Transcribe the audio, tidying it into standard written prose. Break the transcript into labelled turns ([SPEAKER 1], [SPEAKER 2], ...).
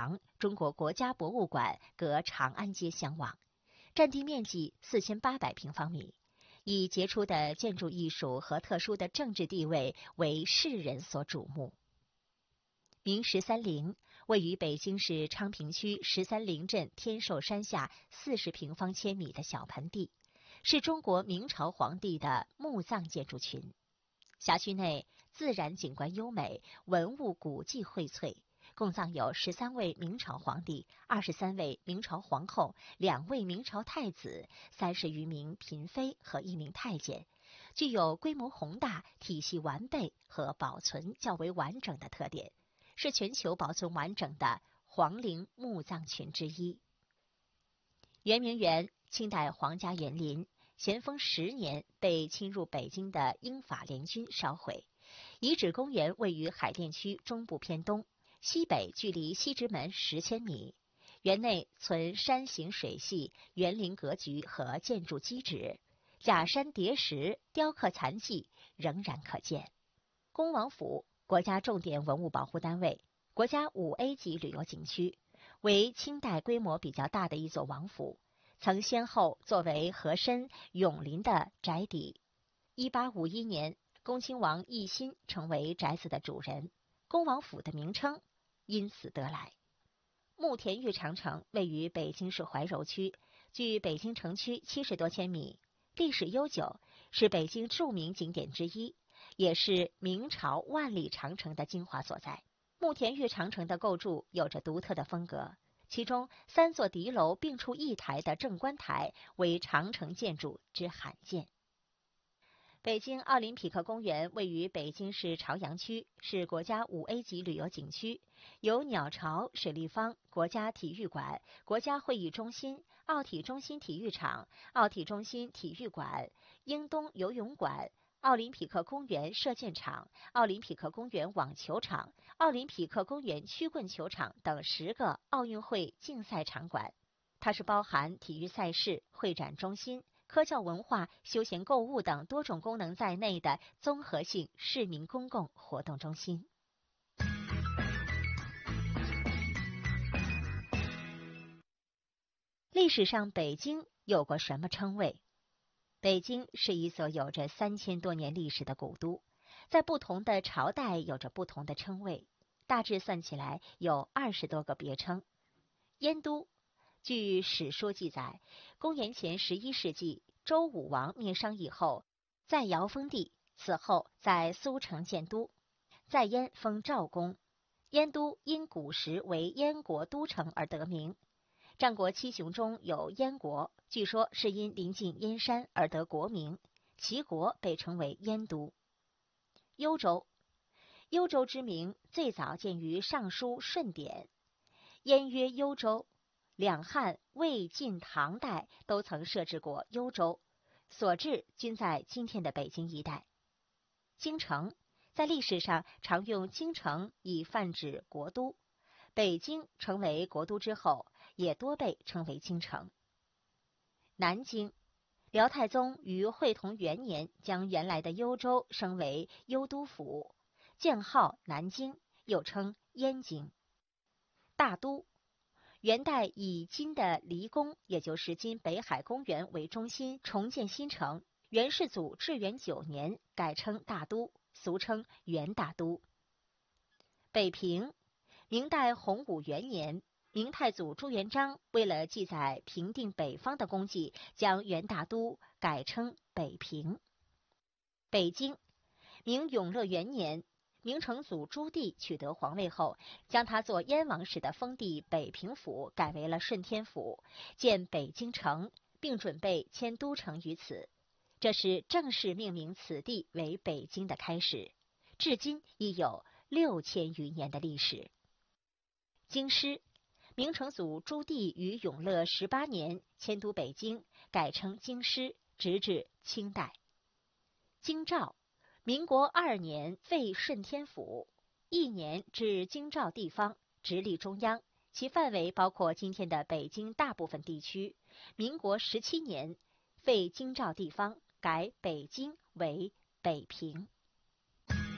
[SPEAKER 1] 廊中国国家博物馆隔长安街相望，占地面积4800平方米，以杰出的建筑艺术和特殊的政治地位为世人所瞩目。明13陵位于北京市昌平区13陵镇天寿山下40平方千米的小盆地，是中国明朝皇帝的墓葬建筑群。辖区内自然景观优美，文物古迹荟萃，共葬有13位明朝皇帝、23位明朝皇后、2位明朝太子、30余名嫔妃和1名太监，具有规模宏大、体系完备和保存较为完整的特点，是全球保存完整的皇陵墓葬群之一。圆明园，清代皇家园林，咸丰10年被侵入北京的英法联军烧毁。遗址公园位于海淀区中部偏东，西北距离西直门10千米。园内存山形水系、园林格局和建筑基址，假山叠石、雕刻残迹仍然可见。恭王府，国家重点文物保护单位，国家5A 级旅游景区，为清代规模比较大的一座王府，曾先后作为和珅、永临的宅邸。1851年，恭亲王奕欣成为宅子的主人，恭王府的名称因此得来。慕田峪长城位于北京市怀柔区，距北京城区70多千米，历史悠久，是北京著名景点之一，也是明朝万里长城的精华所在。慕田峪长城的构筑有着独特的风格，其中3座敌楼并处一台的正官台为长城建筑之罕见。北京奥林匹克公园位于北京市朝阳区，是国家5A 级旅游景区，由鸟巢、水立方、国家体育馆、国家会议中心、奥体中心体育场、奥体中心体育馆、英东游泳馆、奥林匹克公园射箭场、奥林匹克公园网球场、奥林匹克公园曲棍球场等10个奥运会竞赛场馆。它是包含体育赛事、会展中心、科教文化、休闲购物等多种功能在内的综合性市民公共活动中心。历史上北京有过什么称谓？北京是一座有着3000多年历史的古都，在不同的朝代有着不同的称谓，大致算起来有20多个别称。燕都，据史书记载，公元前11世纪，周武王灭商以后，在尧封地，此后在苏城建都，在燕封赵公。燕都因古时为燕国都城而得名。战国七雄中有燕国，据说是因临近燕山而得国名，齐国被称为燕都。幽州，幽州之名最早见于《尚书·舜典》，燕曰幽州，两汉、魏晋、唐代都曾设置过幽州，所治均在今天的北京一带。京城，在历史上常用京城以泛指国都，北京成为国都之后，也多被称为京城。南京，辽太宗于会同元年将原来的幽州升为幽都府，建号南京，又称燕京。大都，元代以今的离宫，也就是今北海公园为中心重建新城，元世祖至元9年改称大都，俗称元大都。北平，明代洪武元年，明太祖朱元璋为了记载平定北方的功绩，将元大都改称北平。北京，明永乐元年，明成祖朱棣取得皇位后，将他做燕王时的封地北平府改为了顺天府，建北京城，并准备迁都城于此。这是正式命名此地为北京的开始，至今已有6000余年的历史。京师，明成祖朱棣于永乐18年迁都北京，改称京师，直至清代。京兆，民国2年废顺天府，1年至京兆地方，直隶中央，其范围包括今天的北京大部分地区。民国17年废京兆地方，改北京为北平。